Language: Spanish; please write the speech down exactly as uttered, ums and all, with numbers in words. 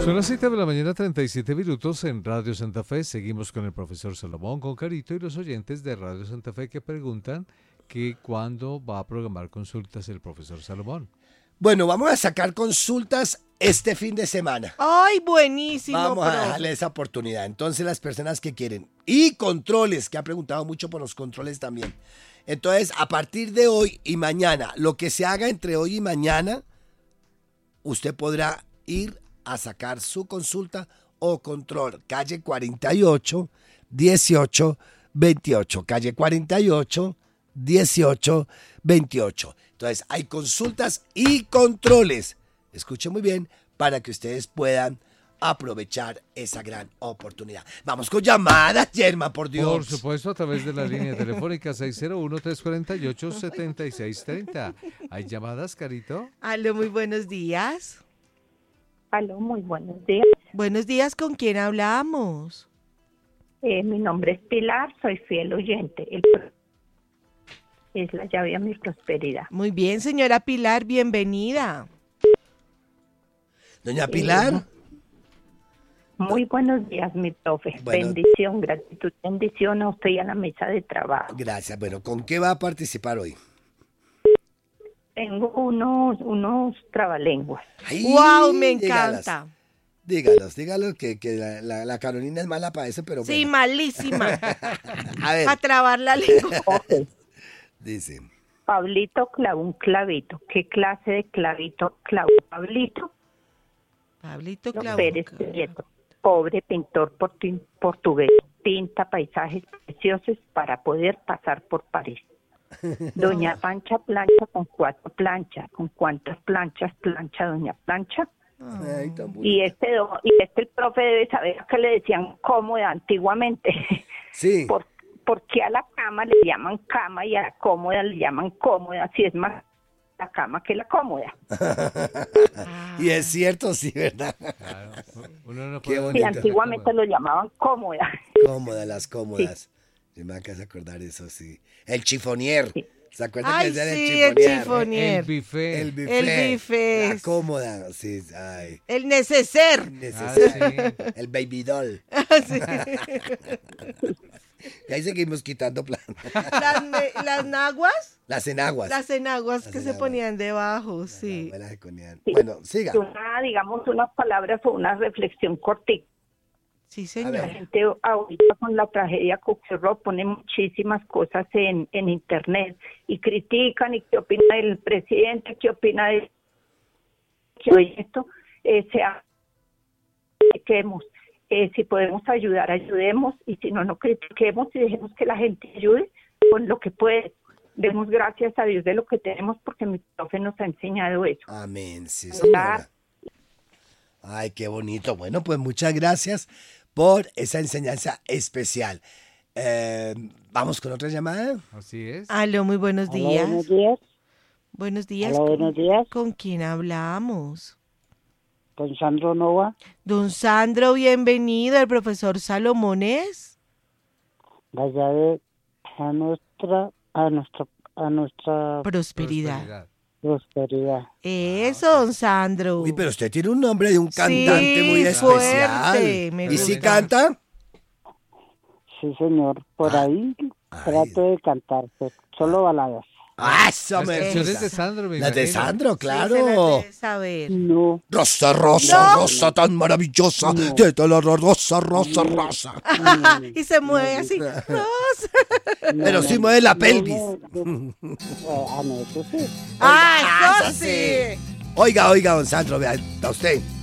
Son las siete de la mañana, treinta y siete minutos en Radio Santa Fe. Seguimos con el profesor Salomón, con Carito y los oyentes de Radio Santa Fe que preguntan que cuándo va a programar consultas el profesor Salomón. Bueno, vamos a sacar consultas este fin de semana. ¡Ay, buenísimo! Vamos profe. a dejarle esa oportunidad. Entonces, las personas que quieren. Y controles, que ha preguntado mucho por los controles también. Entonces, a partir de hoy y mañana, lo que se haga entre hoy y mañana, usted podrá ir a sacar su consulta o control. Calle cuarenta y ocho, dieciocho, veintiocho. Calle cuarenta y ocho, dieciocho, veintiocho. Entonces, hay consultas y controles. Escuchen muy bien para que ustedes puedan aprovechar esa gran oportunidad. Vamos con llamadas, Yerma, por Dios. Por supuesto, a través de la línea telefónica seis cero uno, tres cuatro ocho, siete seis tres cero. ¿Hay llamadas, Carito? Aló, muy buenos días. Aló, muy buenos días. Buenos días, ¿con quién hablamos? Eh, mi nombre es Pilar, soy fiel oyente. El es la llave a mi prosperidad. Muy bien, señora Pilar, bienvenida. Doña Pilar. Eh, muy buenos días, mi profe. Bueno. Bendición, gratitud, bendición a usted y a la mesa de trabajo. Gracias. Bueno, ¿con qué va a participar hoy? Tengo unos, unos trabalenguas. Ay, ¡Wow! Me dígalas. encanta. Dígalos, dígalos, que, que la, la, la Carolina es mala para eso, pero Sí, bueno. malísima. A ver, A trabar la lengua. Ok. dice. Pablito clavó un clavito. ¿Qué clase de clavito clavó Pablito? Pablito No, Clau. Pérez Prieto, pobre pintor portu- portugués, pinta paisajes preciosos para poder pasar por París. Doña Pancha plancha con cuatro planchas. ¿Con cuántas planchas plancha Doña Plancha? Ay, tan bonito. Y este do- y este el profe debe saber que le decían cómoda antiguamente. Sí. ¿Por, ¿Por qué a la cama le llaman cama y a la cómoda le llaman cómoda? Si es más la cama que la cómoda. Y es cierto, sí, ¿verdad? Claro, uno no Qué puede- bonito. Y antiguamente lo llamaban cómoda. Cómodas, las cómodas. Yo me acabo de acordar eso, sí. El chifonier. Sí. ¿Se acuerdan Ay, que decían sí, el el chifonier? chifonier. El buffet. El buffet. El buffet. La cómoda, sí, ay. El neceser. Necesario. Ah, sí. El baby doll. Sí. Y ahí seguimos quitando plan. Las, ne- las naguas, Las enaguas. las enaguas Las que se enaguas. ponían debajo, Las sí. abuelas se ponían. Sí. Bueno, siga. Una, digamos, unas palabras o una reflexión cortita. Sí, A señor. La ver. gente ahorita con la tragedia que ocurrió pone muchísimas cosas en, en internet y critican y qué opina del presidente, qué opina de que esto eh, sea critiquemos. Eh, si podemos ayudar, ayudemos, y si no, no critiquemos y dejemos que la gente ayude con lo que puede. Demos gracias a Dios de lo que tenemos, porque mi profe nos ha enseñado eso. Amén, sí, Hola. señora. Ay, qué bonito. Bueno, pues muchas gracias por esa enseñanza especial. Eh, Vamos con otra llamada. Así es. Aló, muy buenos Hola, días. buenos días. Buenos días. Hola, buenos días. ¿Con quién hablamos? Con Sandro Nova. Don Sandro, bienvenido. El profesor Salomón es. La llave a nuestra, a nuestra, a nuestra Prosperidad. prosperidad. Eso, don Sandro. Uy, pero usted tiene un nombre de un Sí, cantante muy especial. fuerte, me ¿Y si gusta. canta? Sí, señor. Por Ah. ahí Ay. trato de cantar, pero solo baladas. ¡Ah, eso Las me canciones gusta! de Sandro, me Las de imagino. Sandro, Sí, se claro. las debe saber. No, Rosa, rosa, No. rosa tan maravillosa. No. De toda la rosa, rosa, rosa. Y se mueve así. Rosa. Pero no, sí no, mueve la no, pelvis. no, no. Ah, no, eso sí. ¡Ah, eso eso sí! Oiga, oiga, don Sandro, vea, a usted.